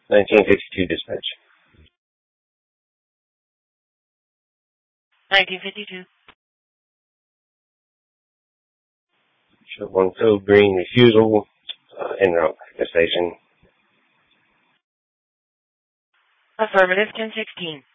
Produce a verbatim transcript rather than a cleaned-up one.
nineteen fifty-two dispatch. nineteen fifty-two. Show one code green refusal, uh, en route to the station. Affirmative, ten sixteen.